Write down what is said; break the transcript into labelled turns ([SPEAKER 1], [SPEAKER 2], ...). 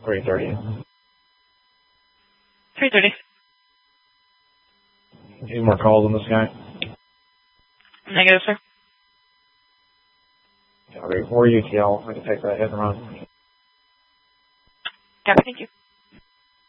[SPEAKER 1] 3:30.
[SPEAKER 2] 3:30.
[SPEAKER 1] Any more calls on this guy?
[SPEAKER 2] Negative, sir.
[SPEAKER 1] Okay, 4 UTL. I can take that hit and run.
[SPEAKER 2] Copy, thank you.